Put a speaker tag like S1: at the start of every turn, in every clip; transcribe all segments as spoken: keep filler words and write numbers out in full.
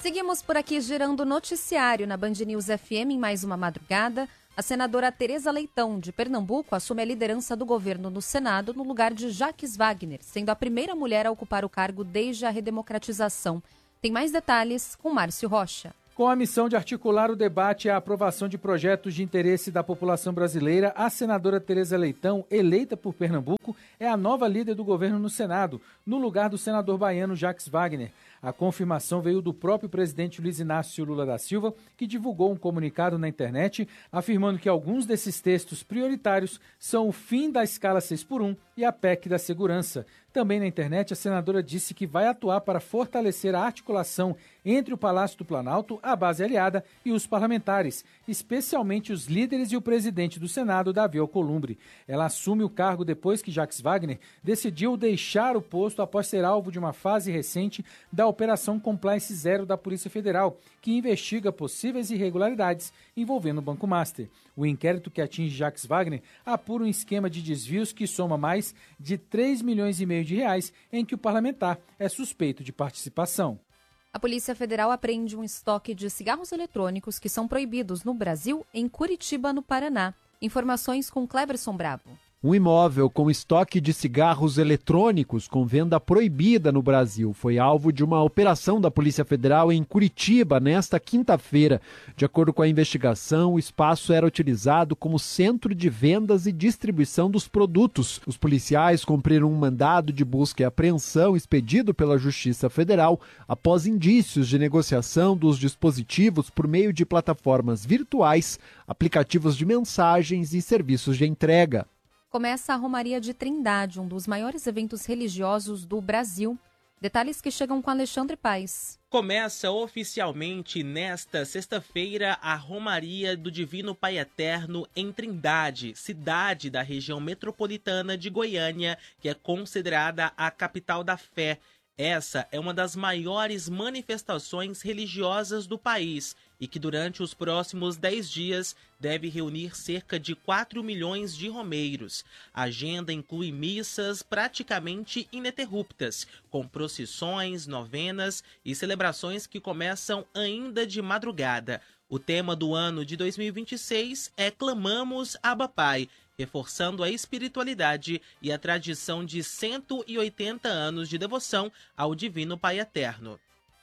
S1: Seguimos por aqui girando o noticiário na Band News F M em mais uma madrugada. A senadora Tereza Leitão, de Pernambuco, assume a liderança do governo no Senado no lugar de Jacques Wagner, sendo a primeira mulher a ocupar o cargo desde a redemocratização. Tem mais detalhes com Márcio Rocha.
S2: Com a missão de articular o debate e a aprovação de projetos de interesse da população brasileira, a senadora Tereza Leitão, eleita por Pernambuco, é a nova líder do governo no Senado, no lugar do senador baiano Jacques Wagner. A confirmação veio do próprio presidente Luiz Inácio Lula da Silva, que divulgou um comunicado na internet afirmando que alguns desses textos prioritários são o fim da escala seis por um e a P E C da segurança. Também na internet, a senadora disse que vai atuar para fortalecer a articulação entre o Palácio do Planalto, a base aliada e os parlamentares, especialmente os líderes e o presidente do Senado, Davi Alcolumbre. Ela assume o cargo depois que Jacques Wagner decidiu deixar o posto após ser alvo de uma fase recente da Operação Compliance Zero da Polícia Federal, que investiga possíveis irregularidades envolvendo o Banco Master. O inquérito que atinge Jacques Wagner apura um esquema de desvios que soma mais de três milhões e meio de reais em que o parlamentar é suspeito de participação.
S1: A Polícia Federal apreende um estoque de cigarros eletrônicos que são proibidos no Brasil, em Curitiba, no Paraná. Informações com Cleberson Bravo.
S3: Um imóvel com estoque de cigarros eletrônicos com venda proibida no Brasil foi alvo de uma operação da Polícia Federal em Curitiba nesta quinta-feira. De acordo com a investigação, o espaço era utilizado como centro de vendas e distribuição dos produtos. Os policiais cumpriram um mandado de busca e apreensão expedido pela Justiça Federal após indícios de negociação dos dispositivos por meio de plataformas virtuais, aplicativos de mensagens e serviços de entrega.
S1: Começa a Romaria de Trindade, um dos maiores eventos religiosos do Brasil. Detalhes que chegam com Alexandre Paes.
S4: Começa oficialmente nesta sexta-feira a Romaria do Divino Pai Eterno em Trindade, cidade da região metropolitana de Goiânia, que é considerada a capital da fé. Essa é uma das maiores manifestações religiosas do país e que durante os próximos dez dias deve reunir cerca de quatro milhões de romeiros. A agenda inclui missas praticamente ininterruptas, com procissões, novenas e celebrações que começam ainda de madrugada. O tema do ano de dois mil e vinte e seis é Clamamos Abba Pai, reforçando a espiritualidade e a tradição de cento e oitenta anos de devoção ao Divino Pai Eterno.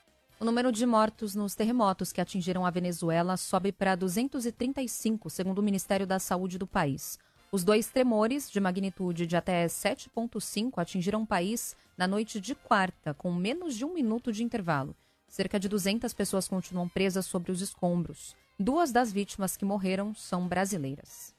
S1: O número de mortos nos terremotos que atingiram a Venezuela sobe para duzentos e trinta e cinco, segundo o Ministério da Saúde do país. Os dois tremores, de magnitude de até sete ponto cinco, atingiram o país na noite de quarta, com menos de um minuto de intervalo. Cerca de duzentas pessoas continuam presas sobre os escombros. Duas das vítimas que morreram são brasileiras.